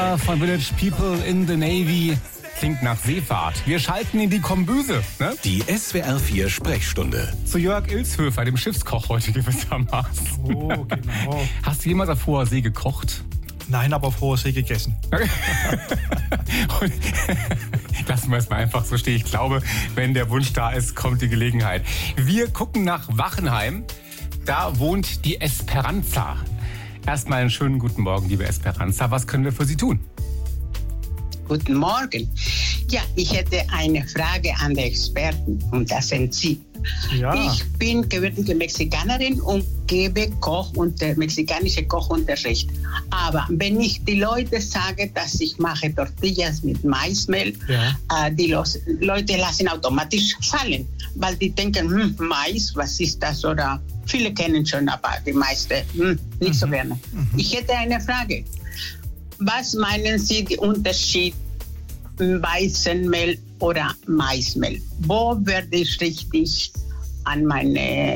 Von Village People in the Navy klingt nach Seefahrt. Wir schalten in die Kombüse, ne? Die SWR 4 Sprechstunde. Zu Jörg Ilshöfer, dem Schiffskoch heute gewissermaßen. Oh, genau. Hast du jemals auf hoher See gekocht? Nein, aber auf hoher See gegessen. Lassen wir es mal einfach so stehen. Ich glaube, wenn der Wunsch da ist, kommt die Gelegenheit. Wir gucken nach Wachenheim. Da wohnt die Esperanza. Erstmal einen schönen guten Morgen, liebe Esperanza. Was können wir für Sie tun? Guten Morgen. Ja, ich hätte eine Frage an die Experten und das sind Sie. Ja. Ich bin gebürtige Mexikanerin und gebe mexikanische Kochunterricht. Aber wenn ich die Leute sage, dass ich mache Tortillas mit Maismehl, die Leute lassen automatisch fallen, weil die denken, Mais, was ist das? Oder viele kennen schon, aber die meisten nicht so gerne. Ich hätte eine Frage. Was meinen Sie, der Unterschied Weizenmehl oder Maismehl? Wo werde ich richtig an meine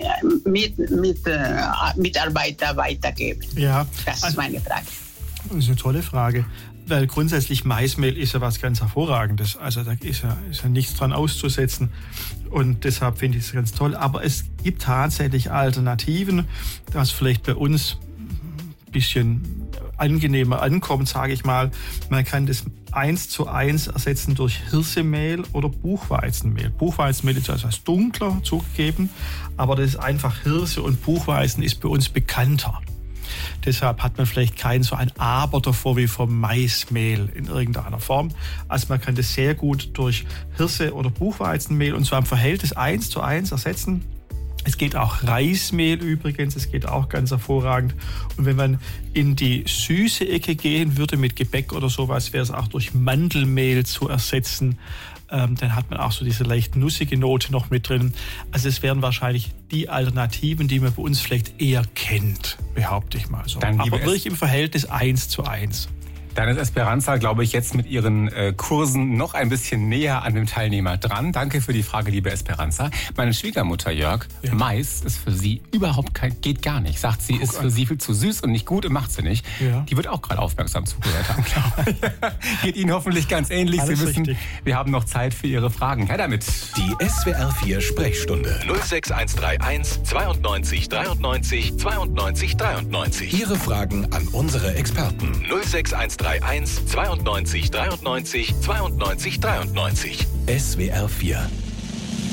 Mitarbeiter weitergeben? Ja. Das ist meine Frage. Das ist eine tolle Frage. Weil grundsätzlich Maismehl ist ja was ganz Hervorragendes. Also da ist ja nichts dran auszusetzen. Und deshalb finde ich es ganz toll. Aber es gibt tatsächlich Alternativen, das vielleicht bei uns ein bisschen angenehmer ankommt, sage ich mal. Man kann das 1:1 ersetzen durch Hirsemehl oder Buchweizenmehl. Buchweizenmehl ist etwas dunkler zugegeben, aber das ist einfach Hirse und Buchweizen ist bei uns bekannter. Deshalb hat man vielleicht kein so ein Aber davor wie vom Maismehl in irgendeiner Form. Also man kann das sehr gut durch Hirse- oder Buchweizenmehl und zwar im Verhältnis 1:1 ersetzen. Es geht auch Reismehl übrigens, es geht auch ganz hervorragend. Und wenn man in die süße Ecke gehen würde mit Gebäck oder sowas, wäre es auch durch Mandelmehl zu ersetzen. Dann hat man auch so diese leicht nussige Note noch mit drin. Also es wären wahrscheinlich die Alternativen, die man bei uns vielleicht eher kennt, behaupte ich mal so. Aber wirklich im Verhältnis 1:1. Dann ist Esperanza, glaube ich, jetzt mit ihren Kursen noch ein bisschen näher an dem Teilnehmer dran. Danke für die Frage, liebe Esperanza. Meine Schwiegermutter, Jörg, Mais ist für sie geht gar nicht. Sagt sie, ist für sie viel zu süß und nicht gut und macht sie nicht. Ja. Die wird auch gerade aufmerksam zugehört haben, glaube ich. Geht Ihnen hoffentlich ganz ähnlich. Alles Sie wissen, richtig. wir haben noch Zeit für Ihre Fragen. Her damit. Die SWR 4 Sprechstunde. 06131 92 93 92 93. Ihre Fragen an unsere Experten. 06131 92 93 92 92 93. SWR 4